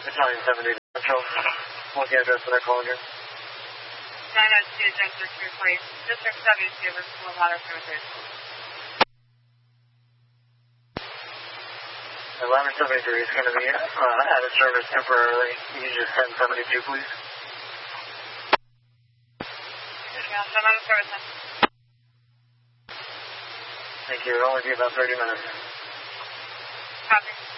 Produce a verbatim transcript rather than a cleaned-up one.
Italian seventy Central. What's the address for that call again? nine oh two District two forty. District seventy-two versus Fort Water Service. Atlanta seventy-three is going to be uh, out of service temporarily. Can you just send seventy-two, please? Yeah, I'm out of service. Thank you. It'll only be about thirty minutes. Copy.